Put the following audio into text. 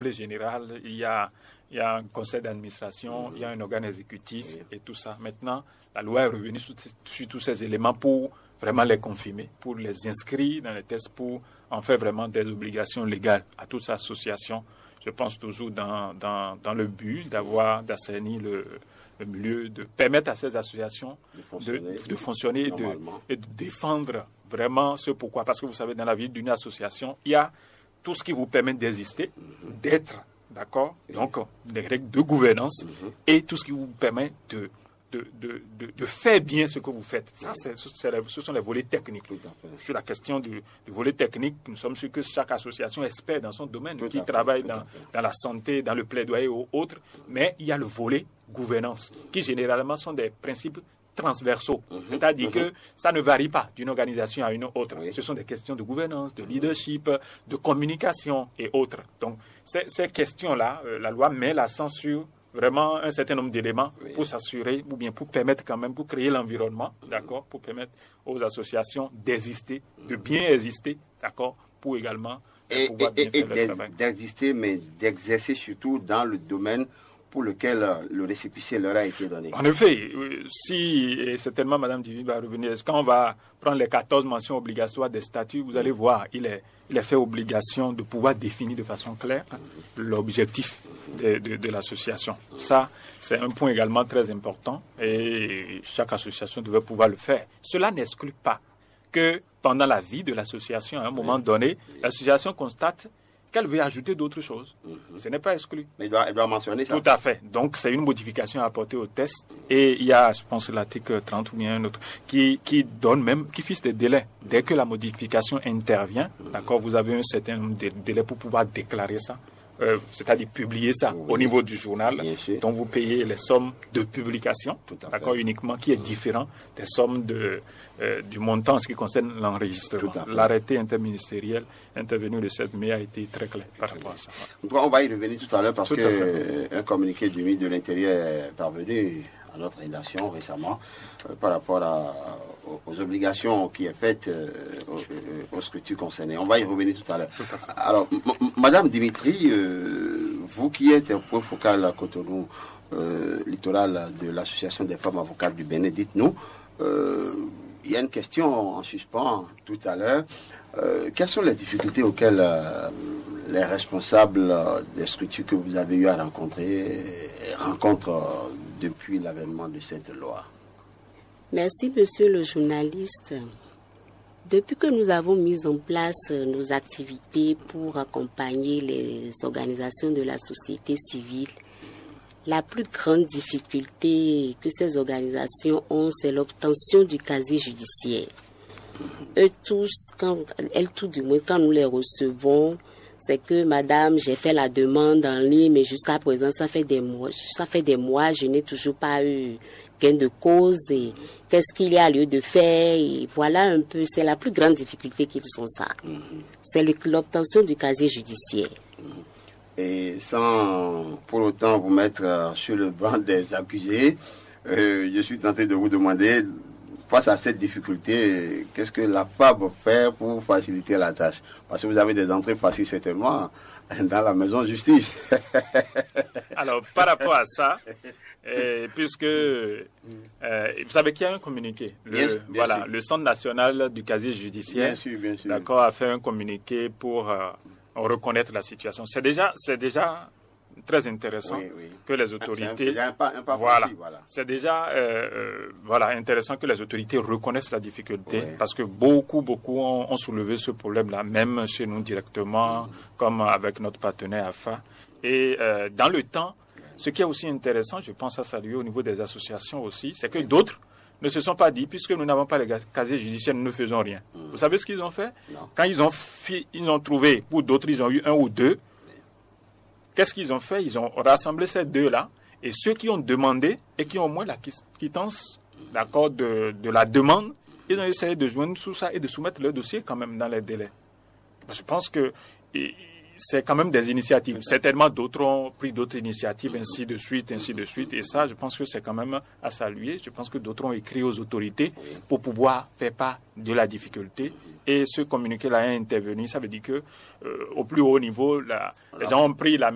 l'Assemblée générale, il y a un conseil d'administration, il y a un organe exécutif et tout ça. Maintenant, la loi est revenue sur tous ces éléments pour vraiment les confirmer, pour les inscrire dans les textes, pour en faire vraiment des obligations légales à toutes ces associations. Je pense toujours dans le but d'assainir le milieu, de permettre à ces associations de fonctionner et de défendre vraiment ce pourquoi. Parce que vous savez, dans la vie d'une association, il y a tout ce qui vous permet d'exister, d'être, d'accord, donc des règles de gouvernance et tout ce qui vous permet de faire bien ce que vous faites. Ça, ce sont les volets techniques. Sur la question du volet technique, nous sommes sûrs que chaque association est expert dans son domaine, qui travaille dans la santé, dans le plaidoyer ou autre, mais il y a le volet gouvernance, qui généralement sont des principes transversaux. C'est-à-dire que ça ne varie pas d'une organisation à une autre. Ce sont des questions de gouvernance, de leadership, de communication et autres. Donc, ces questions-là, la loi met l'accent sur vraiment un certain nombre d'éléments pour s'assurer, ou bien pour permettre quand même, pour créer l'environnement, d'accord, pour permettre aux associations d'exister, de bien exister, d'accord, pour également pouvoir bien faire le travail. D'exister, mais d'exercer surtout dans le domaine pour lequel le récépissé leur a été donné. En effet, et certainement Mme Divine va revenir, quand on va prendre les 14 mentions obligatoires des statuts, vous allez voir, il est fait obligation de pouvoir définir de façon claire l'objectif de l'association. Ça, c'est un point également très important et chaque association devait pouvoir le faire. Cela n'exclut pas que pendant la vie de l'association, à un moment donné, l'association constate qu'elle veut ajouter d'autres choses. Ce n'est pas exclu. Mais elle doit mentionner ça. Tout à fait. Donc, c'est une modification à apporter au test. Et il y a, je pense, l'article 30 ou bien un autre, qui fixe des délais. Dès que la modification intervient, d'accord, vous avez un certain nombre de délais pour pouvoir déclarer ça. C'est-à-dire publier ça au niveau du journal, dont vous payez les sommes de publication, d'accord, uniquement, qui est différent des sommes du montant en ce qui concerne l'enregistrement. L'arrêté interministériel intervenu le 7 mai a été très clair par rapport à ça. On va y revenir tout à l'heure parce qu'un communiqué du ministre de l'Intérieur est parvenu à notre rédaction récemment par rapport aux obligations qui est faites aux structures concernées. On va y revenir tout à l'heure. Alors, Madame Dimitri, vous qui êtes un point focal à Cotonou littoral de l'Association des femmes avocates du Bénin, dites-nous, il y a une question en suspens tout à l'heure. Quelles sont les difficultés auxquelles les responsables des structures que vous avez eu à rencontrent depuis l'avènement de cette loi? Merci, monsieur le journaliste. Depuis que nous avons mis en place nos activités pour accompagner les organisations de la société civile, la plus grande difficulté que ces organisations ont, c'est l'obtention du casier judiciaire. Eux tous, tout du moins, quand nous les recevons, c'est que madame, j'ai fait la demande en ligne, mais jusqu'à présent, ça fait des mois, je n'ai toujours pas eu gain de cause. Et qu'est-ce qu'il y a lieu de faire? Et voilà un peu, c'est la plus grande difficulté qu'ils ont ça. C'est l'obtention du casier judiciaire. Et sans pour autant vous mettre sur le banc des accusés, je suis tenté de vous demander, face à cette difficulté, qu'est-ce que la FAB fait pour faciliter la tâche? Parce que vous avez des entrées faciles certainement dans la maison de justice. Alors, par rapport à ça, puisque vous savez qu'il y a un communiqué. Le Centre national du casier judiciaire, bien sûr. D'accord, a fait un communiqué pour reconnaître la situation. C'est déjà très intéressant que les autorités c'est déjà intéressant que les autorités reconnaissent la difficulté parce que beaucoup ont soulevé ce problème-là, même chez nous directement, comme avec notre partenaire AFA. Et dans le temps, ce qui est aussi intéressant, je pense à saluer au niveau des associations aussi, c'est que d'autres ne se sont pas dit, puisque nous n'avons pas les casiers judiciaires, nous ne faisons rien. Vous savez ce qu'ils ont fait? Quand ils ont trouvé, pour d'autres, ils ont eu un ou deux. Qu'est-ce qu'ils ont fait? Ils ont rassemblé ces deux-là, et ceux qui ont demandé et qui ont au moins la quittance d'accord, de la demande, ils ont essayé de joindre tout ça et de soumettre leur dossier quand même dans les délais. Je pense que c'est quand même des initiatives. Certainement d'autres ont pris d'autres initiatives, ainsi de suite. Et ça, je pense que c'est quand même à saluer. Je pense que d'autres ont écrit aux autorités pour pouvoir faire part de la difficulté. Et ce communiqué-là est intervenu. Ça veut dire que au plus haut niveau, les gens ont pris la